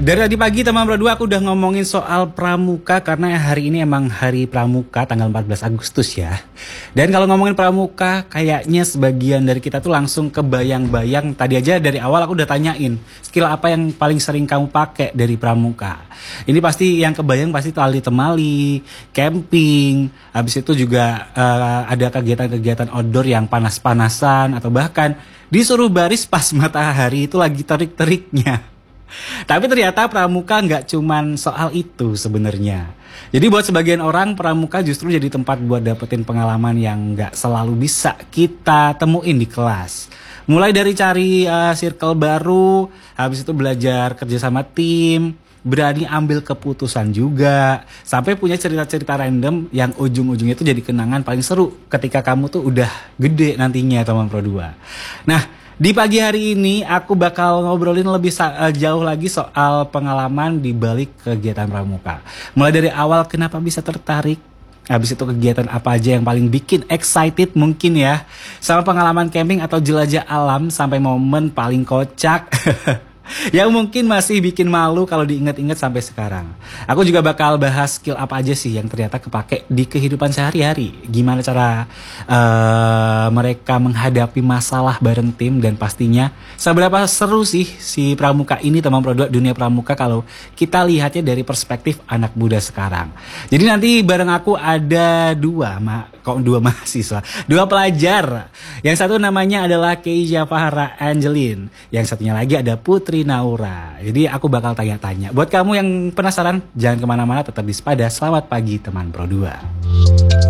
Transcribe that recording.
Dari tadi pagi teman berdua aku udah ngomongin soal pramuka karena hari ini emang hari pramuka tanggal 14 Agustus ya. Dan kalau ngomongin pramuka kayaknya sebagian dari kita tuh langsung kebayang-bayang. Tadi aja dari awal aku udah tanyain skill apa yang paling sering kamu pakai dari pramuka. Ini pasti yang kebayang pasti tali temali, camping, habis itu juga ada kegiatan-kegiatan outdoor yang panas-panasan atau bahkan disuruh baris pas matahari itu lagi terik-teriknya. Tapi ternyata pramuka nggak cuman soal itu sebenarnya. Jadi buat sebagian orang pramuka justru jadi tempat buat dapetin pengalaman yang nggak selalu bisa kita temuin di kelas. Mulai dari cari circle baru, habis itu belajar kerja sama tim, berani ambil keputusan juga, sampai punya cerita-cerita random yang ujung-ujungnya itu jadi kenangan paling seru ketika kamu tuh udah gede nantinya teman Pro 2. Nah, di pagi hari ini aku bakal ngobrolin lebih jauh lagi soal pengalaman di balik kegiatan pramuka. Mulai dari awal kenapa bisa tertarik, habis itu kegiatan apa aja yang paling bikin excited mungkin ya, sama pengalaman camping atau jelajah alam sampai momen paling kocak yang mungkin masih bikin malu kalau diingat-ingat sampai sekarang. Aku juga bakal bahas skill apa aja sih yang ternyata kepake di kehidupan sehari-hari. Gimana cara mereka menghadapi masalah bareng tim, dan pastinya seberapa seru sih si pramuka ini teman Pro 2, dunia pramuka kalau kita lihatnya dari perspektif anak muda sekarang. Jadi nanti bareng aku ada dua mahasiswa, dua pelajar. Yang satu namanya adalah Keisha Fahra Angelin, yang satunya lagi ada Putri Naura. Jadi aku bakal tanya-tanya. Buat kamu yang penasaran, jangan kemana-mana, tetap di Sepada. Selamat pagi teman Pro 2.